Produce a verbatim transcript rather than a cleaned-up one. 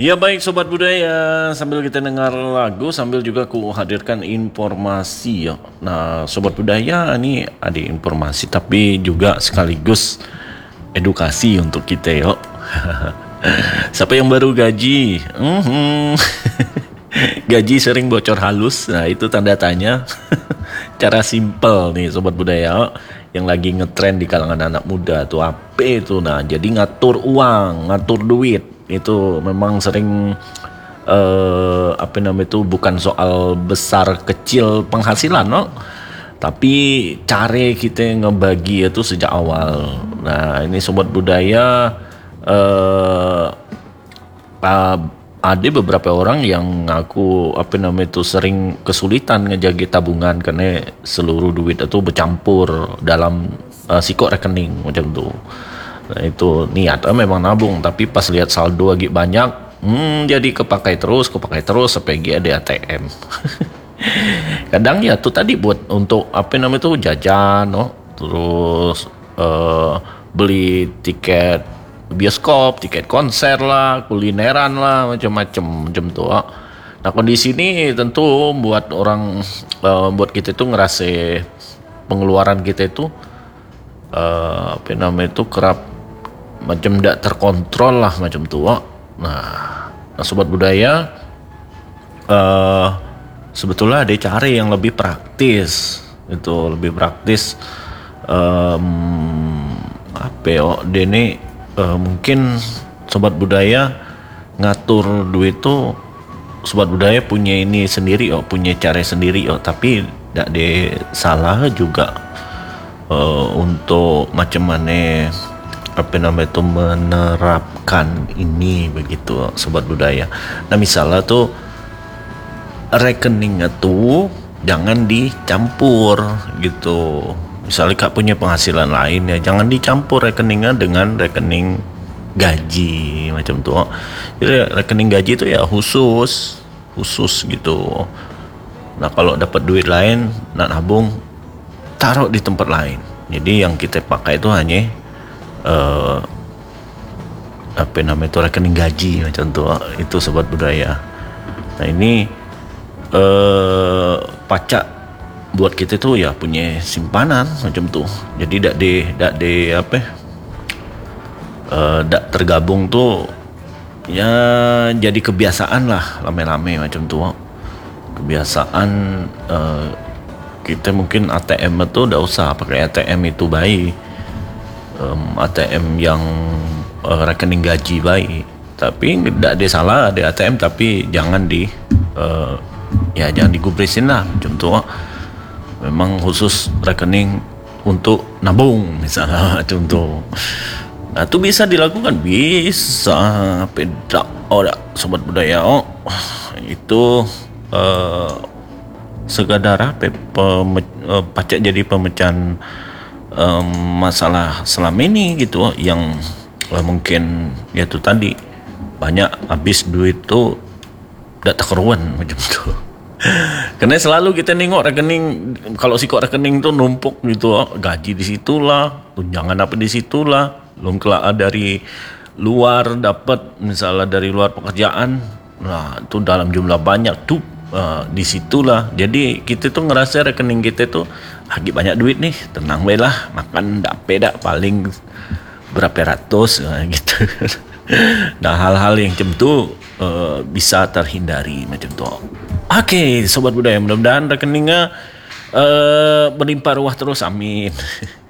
Ya baik Sobat Budaya, sambil kita dengar lagu, sambil juga ku hadirkan informasi ya. Nah Sobat Budaya, ini ada informasi tapi juga sekaligus edukasi untuk kita yuk. Siapa yang baru gaji? Mhm. Gaji sering bocor halus, nah itu tanda tanya. Cara simpel nih Sobat Budaya yang lagi ngetren di kalangan anak muda tuh apa itu. Nah jadi ngatur uang, ngatur duit itu memang sering eh, apa namanya itu bukan soal besar kecil penghasilan no, tapi cara kita ngebagi itu sejak awal. Nah ini Sobat Budaya, eh, uh, ada beberapa orang yang ngaku apa namanya itu sering kesulitan ngejaga tabungan karena seluruh duit itu bercampur dalam uh, sikok rekening macam tuh. Nah, itu niatnya memang nabung tapi pas lihat saldo lagi banyak, hmm, jadi kepakai terus, kepakai terus sampai ada A T M. Kadang ya tuh tadi buat untuk apa namanya tuh jajan, no? Terus uh, beli tiket bioskop, tiket konser lah, kulineran lah, macam-macam macam tuh. Nah kondisi ini tentu buat orang, uh, buat kita itu ngerasa pengeluaran kita itu uh, apa namanya itu kerap macam tidak terkontrol lah macam tuh. Nah, nah Sobat Budaya, uh, sebetulnya ada cara yang lebih praktis, itu lebih praktis. Um, apa ya, Dene Uh, mungkin Sobat Budaya ngatur duit tuh, Sobat Budaya punya ini sendiri oh, punya cara sendiri oh, tapi tidak ada salah juga uh, untuk macam mana apa namanya itu menerapkan ini begitu oh, Sobat Budaya. Nah misalnya tuh rekeningnya tuh jangan dicampur gitu. Misalnya Kak punya penghasilan lain ya, jangan dicampur rekeningnya dengan rekening gaji macam tuh. Jadi rekening gaji itu ya khusus, khusus gitu. Nah kalau dapat duit lain, nak nabung, taruh di tempat lain. Jadi yang kita pakai itu hanya uh, apa namanya itu rekening gaji macam tuh. Itu Sobat Budaya. Nah ini uh, pacak buat kita tuh ya punya simpanan macam tuh, jadi dak de dak de apa uh, dak tergabung tuh ya, jadi kebiasaan lah lame-lame macam tuh, kebiasaan. Uh, kita mungkin A T M itu udah usah pakai A T M itu baik, um, A T M yang uh, rekening gaji baik, tapi tidak ada salah ada A T M tapi jangan di uh, ya jangan digubrisin lah macam tuh. Memang khusus rekening untuk nabung misalnya contoh. Nah itu bisa dilakukan, bisa pedak oh dak, Sobat Budaya oh itu uh, sekadar apa peme, uh, pacak jadi pemecahan um, masalah selama ini gitu oh, yang uh, mungkin ya itu tadi banyak habis duit tuh tidak terkeruan macam itu. Karena selalu kita nengok rekening, kalau sikok rekening tuh numpuk gitu, oh, gaji di situlah, tunjangan apa di situlah, belum kelak dari luar dapat misalnya dari luar pekerjaan, nah itu dalam jumlah banyak tuh uh, di situlah. Jadi kita tuh ngerasa rekening kita tuh lagi banyak duit nih, tenang bae lah, makan dak peda paling berapa ratus nah, gitu. Nah hal-hal yang macam tuh uh, bisa terhindari macam tuh. Oke, okay, Sobat Budaya, mudah-mudahan rekeningnya uh, berlimpah ruah terus, amin.